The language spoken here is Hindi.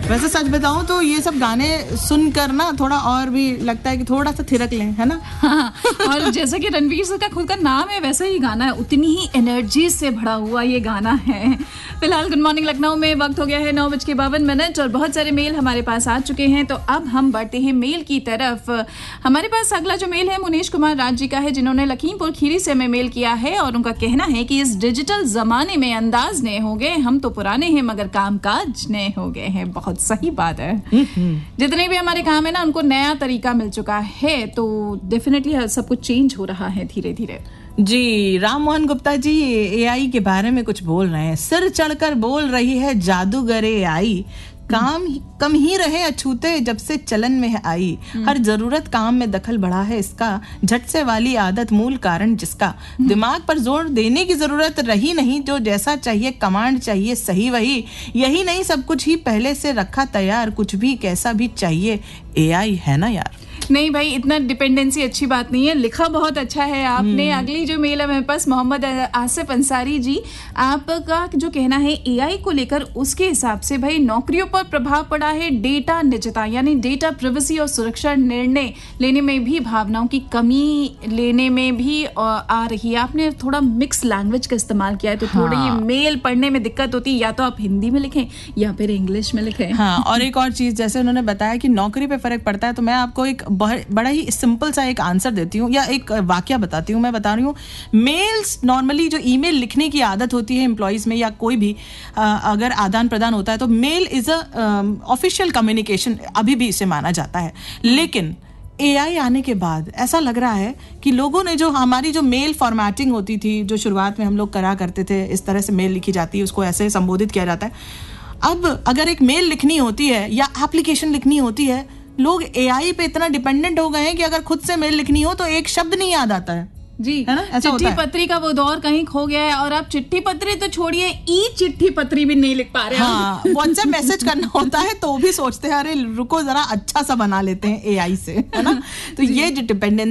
वैसे सच बताऊं तो ये सब गाने सुनकर ना थोड़ा और भी लगता है कि थोड़ा सा थिरक लें, है ना? हाँ, और जैसा कि रणवीर सिंह का खुद का नाम है वैसा ही गाना है, उतनी ही एनर्जी से भरा हुआ ये गाना है। फिलहाल गुड मॉर्निंग लखनऊ में वक्त हो गया है 9:52 और बहुत सारे मेल हमारे पास आ चुके हैं। तो अब हम बढ़ते हैं मेल की तरफ। हमारे पास अगला जो मेल है मुनीश कुमार राज जी का है, जिन्होंने लखीमपुर खीरी से हमें मेल किया है और उनका कहना है कि इस डिजिटल जमाने में अंदाज नए हो गए, हम तो पुराने हैं मगर कामकाज नए हो गए हैं। बहुत सही बात है। जितने भी हमारे काम है ना उनको नया तरीका मिल चुका है, तो डेफिनेटली सब कुछ चेंज हो रहा है धीरे धीरे। जी, राम मोहन गुप्ता जी एआई के बारे में कुछ बोल रहे हैं। सिर चढ़कर बोल रही है जादूगर एआई, काम कम ही रहे अछूते जब से चलन में है आई। हर जरूरत काम में दखल बढ़ा है इसका, झट से वाली आदत मूल कारण जिसका। दिमाग पर जोर देने की जरूरत रही नहीं, जो जैसा चाहिए कमांड चाहिए सही वही। यही नहीं सब कुछ ही पहले से रखा तैयार, कुछ भी कैसा भी चाहिए एआई, है ना यार? नहीं भाई, इतना डिपेंडेंसी अच्छी बात नहीं है। लिखा बहुत अच्छा है आपने। अगली जो मेल है मेरे पास मोहम्मद आसिफ अंसारी जी, आपका जो कहना है एआई को लेकर, उसके हिसाब से भाई नौकरियों पर प्रभाव पड़ा है, डेटा निजता यानी डेटा प्रिवेसी और सुरक्षा निर्णय लेने में भी भावनाओं की कमी लेने में भी आ रही है। आपने थोड़ा मिक्स लैंग्वेज का इस्तेमाल किया है, तो थोड़ी मेल पढ़ने में दिक्कत होती है, या तो आप हिंदी में लिखें या फिर इंग्लिश में लिखें। हाँ, और एक और चीज, जैसे उन्होंने बताया कि नौकरी पे फर्क पड़ता है, तो मैं आपको एक बड़ा ही सिंपल सा एक आंसर देती हूँ या एक वाकया बताती हूँ। मैं बता रही हूँ, मेल्स नॉर्मली जो ईमेल लिखने की आदत होती है एम्प्लॉइज में या कोई भी अगर आदान प्रदान होता है, तो mail is a official communication, अभी भी इसे माना जाता है। लेकिन एआई आने के बाद ऐसा लग रहा है कि लोगों ने जो हमारी जो मेल फॉर्मेटिंग होती थी, जो शुरुआत में हम लोग करा करते थे, इस तरह से मेल लिखी जाती है, उसको ऐसे संबोधित किया जाता है। अब अगर एक मेल लिखनी होती है या एप्लीकेशन लिखनी होती है, लोग एआई पे इतना डिपेंडेंट हो गए हैं कि अगर खुद से मेल लिखनी हो तो एक शब्द नहीं याद आता है। जी, है ना? ऐसा चिट्ठी पत्री का वो दौर कहीं खो गया है, और आप चिट्ठी पत्री तो छोड़िए, ई चिट्ठी पत्री भी नहीं लिख पा रहे हैं। हाँ, व्हाट्सएप मैसेज करना होता है तो भी सोचते हैं अरे रुको जरा अच्छा सा बना लेते हैं एआई से, है ना? तो ये जो डिपेंडेंस